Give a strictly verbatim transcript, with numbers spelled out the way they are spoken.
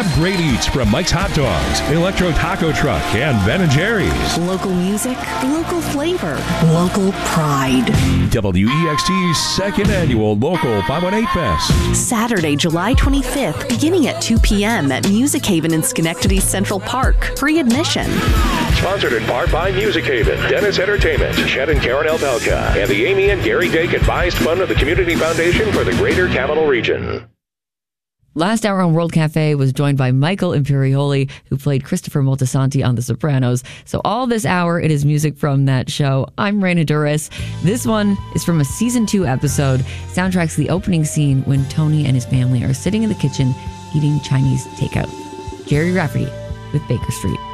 Have great eats from Mike's Hot Dogs, Electro Taco Truck, and Ben and Jerry's. Local music, local flavor, local pride. W E X T's second annual Local five one eight Fest. Saturday, July twenty-fifth, beginning at two p.m. at Music Haven in Schenectady Central Park. Free admission. Sponsored in part by Music Haven, Dennis Entertainment, Chet and Karen Elpelka, and the Amy and Gary Dake Advised Fund of the Community Foundation for the Greater Capital Region. Last hour on World Cafe was joined by Michael Imperioli, who played Christopher Moltisanti on The Sopranos. So all this hour, it is music from that show. I'm Raina Duras. This one is from a season two episode. Soundtracks the opening scene when Tony and his family are sitting in the kitchen eating Chinese takeout. Jerry Rafferty with Baker Street.